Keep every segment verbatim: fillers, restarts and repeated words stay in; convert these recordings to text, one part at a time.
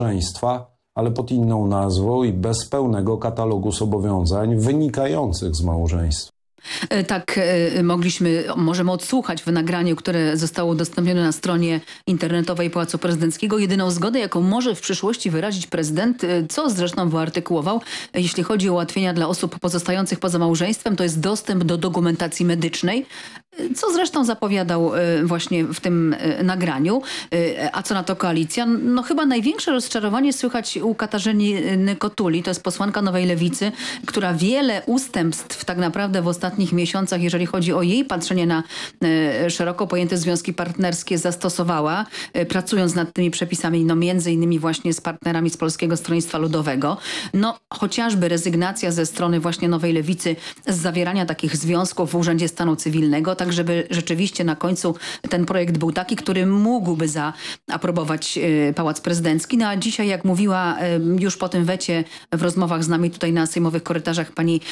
małżeństwa, ale pod inną nazwą i bez pełnego katalogu zobowiązań wynikających z małżeństwa. Tak, mogliśmy, możemy odsłuchać w nagraniu, które zostało udostępnione na stronie internetowej Pałacu Prezydenckiego. Jedyną zgodę, jaką może w przyszłości wyrazić prezydent, co zresztą wyartykułował, jeśli chodzi o ułatwienia dla osób pozostających poza małżeństwem, to jest dostęp do dokumentacji medycznej, co zresztą zapowiadał właśnie w tym nagraniu. A co na to koalicja? No chyba największe rozczarowanie słychać u Katarzyny Kotuli, to jest posłanka Nowej Lewicy, która wiele ustępstw tak naprawdę w ostatnich miesiącach, jeżeli chodzi o jej patrzenie na szeroko pojęte związki partnerskie, zastosowała, pracując nad tymi przepisami, no między innymi właśnie z partnerami z Polskiego Stronnictwa Ludowego. No chociażby rezygnacja ze strony właśnie Nowej Lewicy z zawierania takich związków w Urzędzie Stanu Cywilnego, tak żeby rzeczywiście na końcu ten projekt był taki, który mógłby zaaprobować Pałac Prezydencki. No a dzisiaj, jak mówiła już po tym wecie w rozmowach z nami tutaj na sejmowych korytarzach pani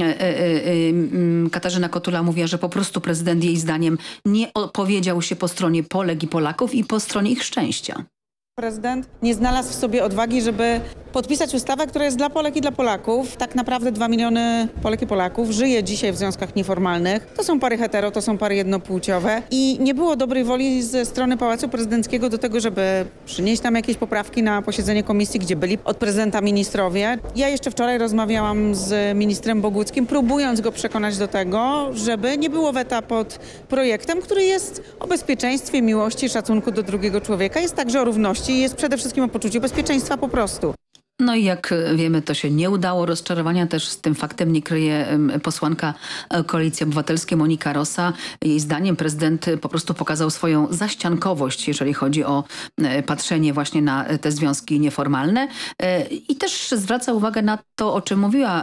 Katarzyna Kotula, mówiła, że po prostu prezydent jej zdaniem nie opowiedział się po stronie Polek i Polaków i po stronie ich szczęścia. Prezydent nie znalazł w sobie odwagi, żeby podpisać ustawę, która jest dla Polek i dla Polaków. Tak naprawdę dwa miliony Polek i Polaków żyje dzisiaj w związkach nieformalnych. To są pary hetero, to są pary jednopłciowe i nie było dobrej woli ze strony Pałacu Prezydenckiego do tego, żeby przynieść nam jakieś poprawki na posiedzenie komisji, gdzie byli od prezydenta ministrowie. Ja jeszcze wczoraj rozmawiałam z ministrem Boguckim, próbując go przekonać do tego, żeby nie było weta pod projektem, który jest o bezpieczeństwie, miłości, szacunku do drugiego człowieka. Jest także o równości i jest przede wszystkim o poczuciu bezpieczeństwa po prostu. No i jak wiemy, to się nie udało. Rozczarowania też z tym faktem nie kryje posłanka Koalicji Obywatelskiej Monika Rosa. Jej zdaniem prezydent po prostu pokazał swoją zaściankowość, jeżeli chodzi o patrzenie właśnie na te związki nieformalne. I też zwraca uwagę na to, o czym mówiła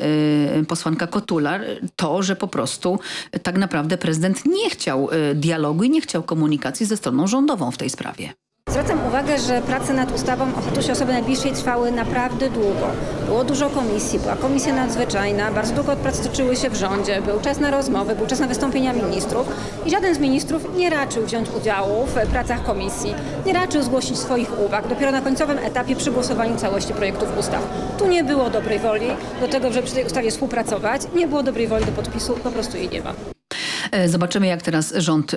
posłanka Kotula, to, że po prostu tak naprawdę prezydent nie chciał dialogu i nie chciał komunikacji ze stroną rządową w tej sprawie. Zwracam uwagę, że prace nad ustawą o statusie osoby najbliższej trwały naprawdę długo. Było dużo komisji, była komisja nadzwyczajna, bardzo długo prace toczyły się w rządzie, był czas na rozmowy, był czas na wystąpienia ministrów i żaden z ministrów nie raczył wziąć udziału w pracach komisji, nie raczył zgłosić swoich uwag. Dopiero na końcowym etapie przy głosowaniu całości projektów ustaw. Tu nie było dobrej woli do tego, żeby przy tej ustawie współpracować, nie było dobrej woli do podpisu, po prostu jej nie ma. Zobaczymy, jak teraz rząd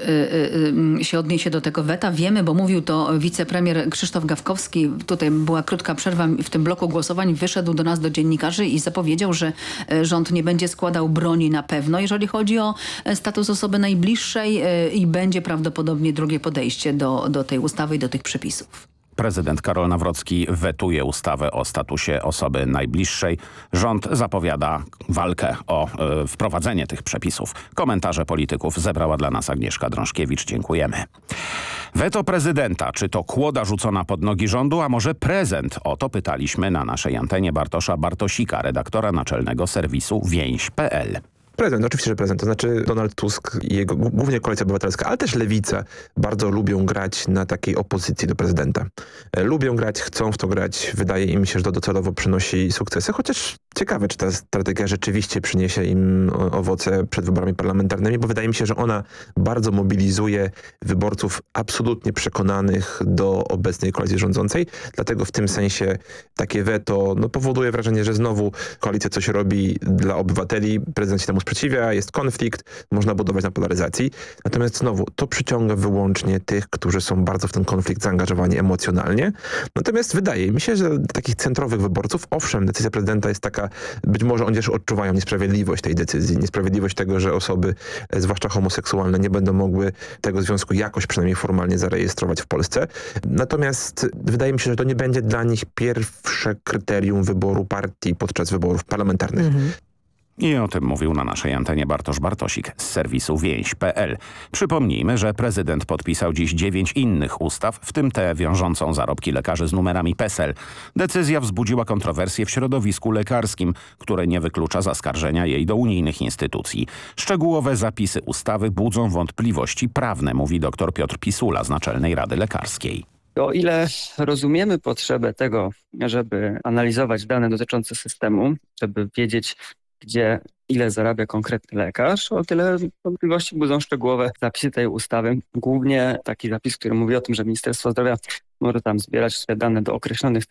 się odniesie do tego weta. Wiemy, bo mówił to wicepremier Krzysztof Gawkowski. Tutaj była krótka przerwa w tym bloku głosowań. Wyszedł do nas, do dziennikarzy i zapowiedział, że rząd nie będzie składał broni na pewno, jeżeli chodzi o status osoby najbliższej i będzie prawdopodobnie drugie podejście do, do tej ustawy i do tych przepisów. Prezydent Karol Nawrocki wetuje ustawę o statusie osoby najbliższej. Rząd zapowiada walkę o y, wprowadzenie tych przepisów. Komentarze polityków zebrała dla nas Agnieszka Drążkiewicz. Dziękujemy. Weto prezydenta. Czy to kłoda rzucona pod nogi rządu, a może prezent? O to pytaliśmy na naszej antenie Bartosza Bartosika, redaktora naczelnego serwisu więź kropka p l. Prezydent, oczywiście, że prezydent. To znaczy Donald Tusk i jego, głównie Koalicja Obywatelska, ale też Lewica bardzo lubią grać na takiej opozycji do prezydenta. Lubią grać, chcą w to grać. Wydaje im się, że to docelowo przynosi sukcesy, chociaż ciekawe, czy ta strategia rzeczywiście przyniesie im owoce przed wyborami parlamentarnymi, bo wydaje mi się, że ona bardzo mobilizuje wyborców absolutnie przekonanych do obecnej koalicji rządzącej. Dlatego w tym sensie takie weto no, powoduje wrażenie, że znowu koalicja coś robi dla obywateli. Prezydent się temu sprzeciwia, jest konflikt, można budować na polaryzacji. Natomiast znowu, to przyciąga wyłącznie tych, którzy są bardzo w ten konflikt zaangażowani emocjonalnie. Natomiast wydaje mi się, że dla takich centrowych wyborców, owszem, decyzja prezydenta jest taka, być może oni też odczuwają niesprawiedliwość tej decyzji, niesprawiedliwość tego, że osoby, zwłaszcza homoseksualne, nie będą mogły tego związku jakoś przynajmniej formalnie zarejestrować w Polsce. Natomiast wydaje mi się, że to nie będzie dla nich pierwsze kryterium wyboru partii podczas wyborów parlamentarnych. Mhm. I o tym mówił na naszej antenie Bartosz Bartosik z serwisu więź kropka p l. Przypomnijmy, że prezydent podpisał dziś dziewięć innych ustaw, w tym tę wiążącą zarobki lekarzy z numerami PESEL. Decyzja wzbudziła kontrowersje w środowisku lekarskim, które nie wyklucza zaskarżenia jej do unijnych instytucji. Szczegółowe zapisy ustawy budzą wątpliwości prawne, mówi dr Piotr Pisula z Naczelnej Rady Lekarskiej. O ile rozumiemy potrzebę tego, żeby analizować dane dotyczące systemu, żeby wiedzieć, gdzie ile zarabia konkretny lekarz, o tyle wątpliwości budzą szczegółowe zapisy tej ustawy. Głównie taki zapis, który mówi o tym, że Ministerstwo Zdrowia może tam zbierać te dane do określonych